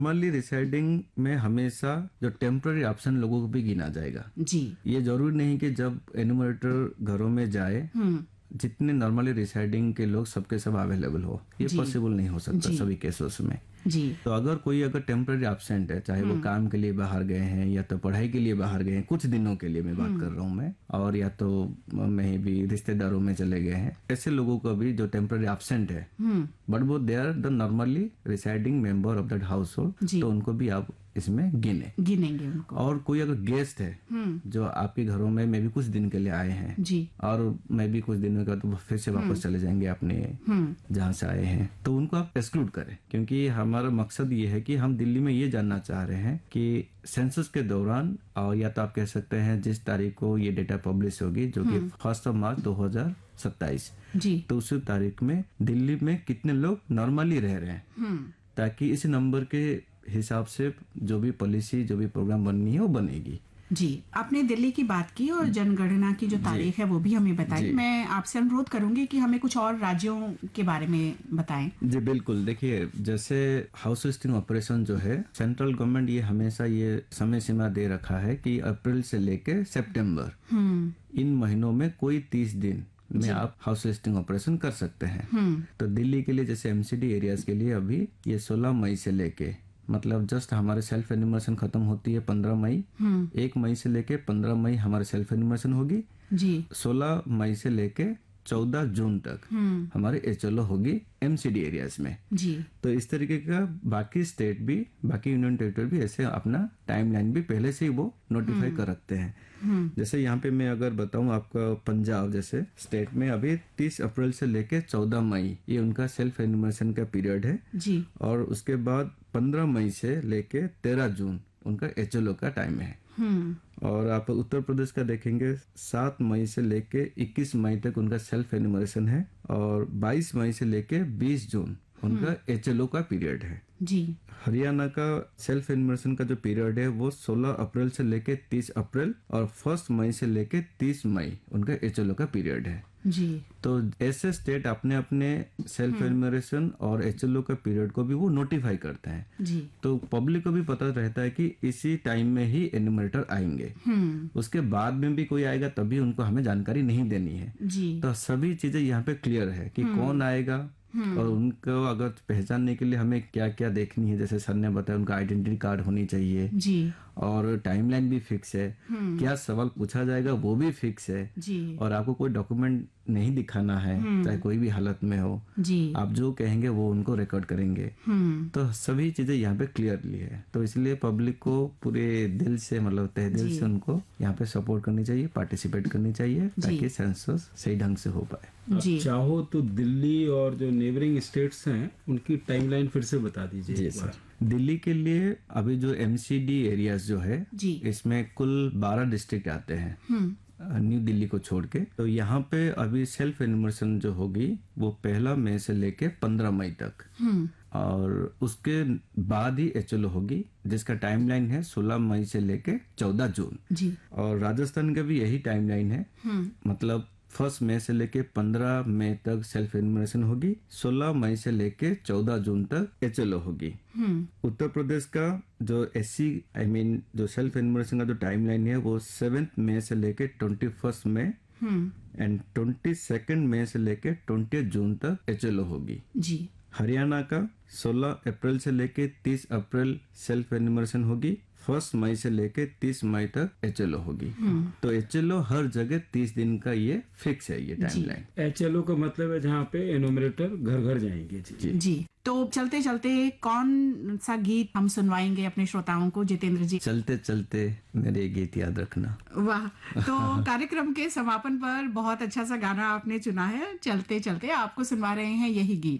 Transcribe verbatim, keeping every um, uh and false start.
Normally residing में हमेशा जो टेम्पररी ऑप्शन लोगों को भी गिना जाएगा जी। ये जरूरी नहीं कि जब एनुमरेटर घरों में जाए जितने नॉर्मली रिसाइडिंग के लोग सबके सब अवेलेबल हो, ये पॉसिबल नहीं हो सकता सभी केसेस में जी। तो अगर कोई अगर टेम्पररी एब्सेंट है, चाहे वो काम के लिए बाहर गए हैं या तो पढ़ाई के लिए बाहर गए हैं, कुछ दिनों के लिए मैं बात कर रहा हूँ मैं, और या तो मैं भी रिश्तेदारों में चले गए हैं, ऐसे लोगों को भी जो टेम्पररी एब्सेंट है बट वो they are the normally residing member of that house hold, तो उनको भी आप इसमें गिने गिनेंगे उनको। और कोई अगर गेस्ट है जो आपके घरों में मैं भी कुछ दिन के लिए आए हैं जी। और मैं भी कुछ दिनों के बाद फिर से वापस चले जाएंगे अपने जहाँ से आए हैं, तो उनको आप एक्सक्लूड करें, क्योंकि हमारा मकसद ये है कि हम दिल्ली में ये जानना चाह रहे हैं कि सेंसस के दौरान, और या तो आप कह सकते हैं जिस तारीख को ये डेटा पब्लिश होगी जो कि फर्स्ट ऑफ मार्च दो हजार सत्ताईस, जी। तो उस तारीख में दिल्ली में कितने लोग नॉर्मली रह रहे हैं, ताकि इस नंबर के हिसाब से जो भी पॉलिसी जो भी प्रोग्राम बननी है वो बनेगी। जी, आपने दिल्ली की बात की और जनगणना की जो तारीख है वो भी हमें बताई। मैं आपसे अनुरोध करूंगी कि हमें कुछ और राज्यों के बारे में बताएं। जी बिल्कुल, देखिए जैसे हाउस लिस्टिंग ऑपरेशन जो है सेंट्रल गवर्नमेंट ये हमेशा ये समय सीमा दे रखा है कि अप्रैल से लेके सितंबर इन महीनों में कोई तीस दिन में आप हाउस लिस्टिंग ऑपरेशन कर सकते हैं। तो दिल्ली के लिए जैसे एमसीडी एरियाज के लिए अभी ये सोलह मई से लेके, मतलब जस्ट हमारे सेल्फ एनिमरेशन खत्म होती है पंद्रह मई, एक मई से लेके पंद्रह मई हमारे सेल्फ एनिमरेशन होगी जी। सोलह मई से लेके चौदह जून तक हमारे एचएलओ होगी एमसीडी एरियाज में जी। तो इस तरीके का बाकी स्टेट भी, बाकी यूनियन टेरिटरी भी ऐसे अपना टाइमलाइन भी पहले से ही वो नोटिफाई कर रखते हैं। जैसे यहाँ पे मैं अगर बताऊं आपका, पंजाब जैसे स्टेट में अभी तीस अप्रैल से लेके चौदह मई ये उनका सेल्फ एनिमरेशन का पीरियड है जी। और उसके बाद पंद्रह मई से लेके तेरह जून उनका एचएलओ का टाइम है। और आप उत्तर प्रदेश का देखेंगे सात मई से लेके इक्कीस मई तक उनका सेल्फ एनिमरेशन है और बाईस मई से लेके बीस जून उनका एचएलओ का पीरियड है जी। हरियाणा का सेल्फ एनिमरेशन का जो पीरियड है वो सोलह अप्रैल से लेके तीस अप्रैल और फर्स्ट मई से लेके तीस मई उनका एचएलओ का पीरियड है जी। तो ऐसे स्टेट अपने अपने सेल्फ एनिमरेशन और एचएलओ का पीरियड को भी वो नोटिफाई करते हैं जी। तो पब्लिक को भी पता रहता है कि इसी टाइम में ही एनिमरेटर आएंगे, उसके बाद में भी कोई आएगा तभी उनको हमें जानकारी नहीं देनी है जी। तो सभी चीजें यहाँ पे क्लियर है कि कौन आएगा और उनको अगर पहचानने के लिए हमें क्या क्या देखनी है, जैसे सर ने बताया उनका आइडेंटिटी कार्ड होनी चाहिए जी। और टाइमलाइन भी फिक्स है, क्या सवाल पूछा जाएगा वो भी फिक्स है जी। और आपको कोई डॉक्यूमेंट नहीं दिखाना है, चाहे कोई भी हालत में हो जी। आप जो कहेंगे वो उनको रिकॉर्ड करेंगे। तो सभी चीजें यहाँ पे क्लियरली है, तो इसलिए पब्लिक को पूरे दिल से, मतलब तहे दिल से उनको यहाँ पे सपोर्ट करनी चाहिए, पार्टिसिपेट करनी चाहिए ताकि सेंसस सही ढंग से हो पाए जी। चाहो तो दिल्ली और जो नेबरिंग स्टेट्स हैं उनकी टाइमलाइन फिर से बता दीजिए। जी सर, दिल्ली के लिए अभी जो एमसीडी एरियाज जो है जी। इसमें कुल बारह डिस्ट्रिक्ट आते हैं न्यू दिल्ली को छोड़ के। तो यहाँ पे अभी सेल्फ एनिमरेशन जो होगी वो पहला मई से लेके पंद्रह मई तक और उसके बाद ही एचएलओ होगी जिसका टाइमलाइन है सोलह मई से लेके चौदह जून जी। और राजस्थान का भी यही टाइमलाइन है, मतलब फर्स्ट मई से लेके पंद्रह मई तक सेल्फ एनिमरेशन होगी, सोलह मई से लेके चौदह जून तक एचएलओ होगी। उत्तर प्रदेश का जो एससी आई मीन जो सेल्फ एनिमरेशन का जो टाइमलाइन है वो सेवेंथ मई से लेके twenty first May and twenty second May से लेके ट्वेंटी जून तक एचएलओ होगी जी। हरियाणा का सोलह अप्रैल से लेके तीस अप्रैल सेल्फ एनिमरेशन होगी, फर्स्ट मई से लेके तीस मई तक एचएलओ होगी। तो एचएलओ हर जगह तीस दिन का ये फिक्स है ये टाइमलाइन। एचएलओ का मतलब है जहाँ पे एनुमरेटर घर घर जाएंगे जी। जी, जी। तो चलते चलते कौन सा गीत हम सुनवाएंगे अपने श्रोताओं को जितेंद्र जी? चलते चलते मेरे गीत याद रखना। वाह, तो कार्यक्रम के समापन पर बहुत अच्छा सा गाना आपने चुना है, चलते चलते आपको सुनवा रहे हैं यही गीत।